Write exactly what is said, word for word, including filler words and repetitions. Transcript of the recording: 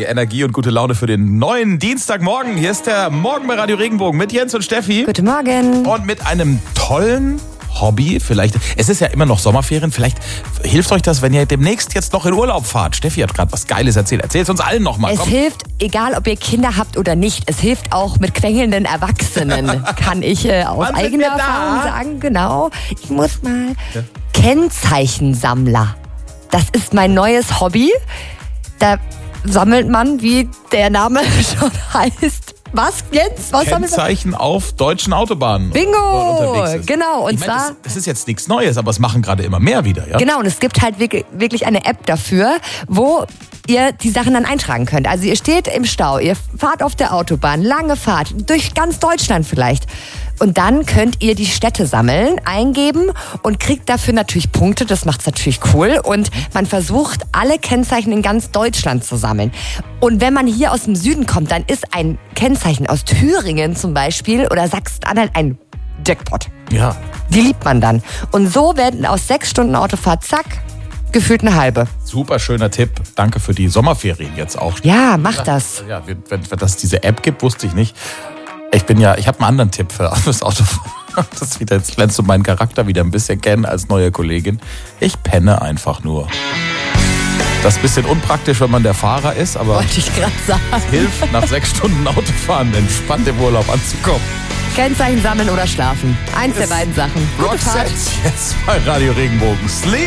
Energie und gute Laune für den neuen Dienstagmorgen. Hier ist der Morgen bei Radio Regenbogen mit Jens und Steffi. Guten Morgen. Und mit einem tollen Hobby. Vielleicht, es ist ja immer noch Sommerferien, vielleicht hilft euch das, wenn ihr demnächst jetzt noch in Urlaub fahrt. Steffi hat gerade was Geiles erzählt. Erzähl es uns allen nochmal. Es Komm. hilft, egal ob ihr Kinder habt oder nicht, es hilft auch mit quengelnden Erwachsenen, kann ich äh, aus Wann sind eigener wir da? Erfahrung sagen. Genau, ich muss mal. Ja. Kennzeichensammler. Das ist mein neues Hobby. Da sammelt man, wie der Name schon heißt. Was, Jens? Was sammelt man? Kennzeichen auf deutschen Autobahnen. Bingo! Genau, und ich mein, zwar... das, das ist jetzt nichts Neues, aber es machen gerade immer mehr wieder, ja? Genau, und es gibt halt wirklich, wirklich eine App dafür, wo ihr die Sachen dann eintragen könnt. Also ihr steht im Stau, ihr fahrt auf der Autobahn, lange Fahrt, durch ganz Deutschland vielleicht. Und dann könnt ihr die Städte sammeln, eingeben und kriegt dafür natürlich Punkte. Das macht's natürlich cool. Und man versucht, alle Kennzeichen in ganz Deutschland zu sammeln. Und wenn man hier aus dem Süden kommt, dann ist ein Kennzeichen aus Thüringen zum Beispiel oder Sachsen-Anhalt ein Jackpot. Ja. Die liebt man dann. Und so werden aus sechs Stunden Autofahrt, zack, gefühlt eine halbe. Super schöner Tipp. Danke für die Sommerferien jetzt auch. Ja, mach das. Ja, wenn, wenn, wenn das diese App gibt, wusste ich nicht. Ich bin ja, ich habe einen anderen Tipp für das Autofahren. Das wieder, jetzt lernst du meinen Charakter wieder ein bisschen kennen als neue Kollegin. Ich penne einfach nur. Das ist ein bisschen unpraktisch, wenn man der Fahrer ist, aber Wollte ich gerade sagen. hilft nach sechs Stunden Autofahren entspannt im Urlaub anzukommen. Kennzeichen sammeln oder schlafen. Eins der beiden Sachen. Gute Fahrt. Roxette jetzt bei Radio Regenbogen. Sleep.